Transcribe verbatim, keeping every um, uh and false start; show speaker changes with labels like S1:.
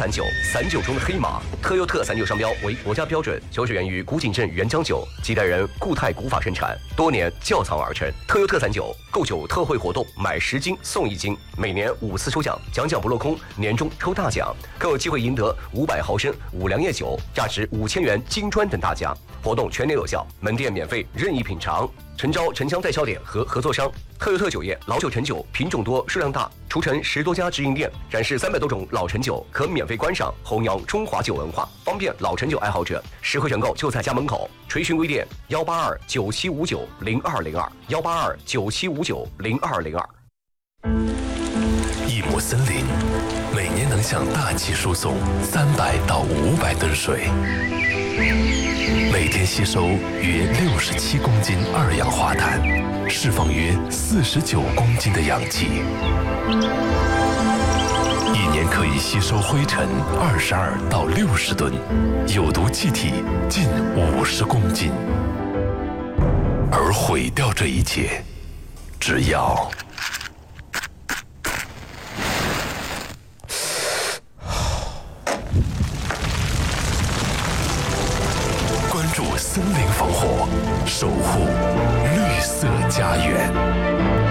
S1: 散酒，散酒中的黑马。特优特散酒商标为国家标准，酒水源于古井镇原浆酒，几代人固态古法生产，多年窖藏而成。特优特散酒购酒特惠活动，买十斤送一斤，每年五次抽奖，奖奖不落空，年终抽大奖，更有机会赢得五百毫升五粮液酒，价值五千元金砖等大奖。活动全年有效，门店免费任意品尝。诚招城乡代销点和合作商。特优特酒业老酒陈酒品种多数量大，除城十多家直营店，展示三百多种老陈酒，可免费观赏，弘扬中华酒文化，方便老陈酒爱好者。实惠选购就在家门口。垂询微店幺八二九七五九零二零二幺八二九七五九零二零二。
S2: 一亩森林每年能向大气输送三百到五百吨水，每天吸收约六十七公斤二氧化碳，释放约四十九公斤的氧气，一年可以吸收灰尘二十二到六十吨，有毒气体近五十公斤。而毁掉这一切，只要关注森林防火，守护绿色家园。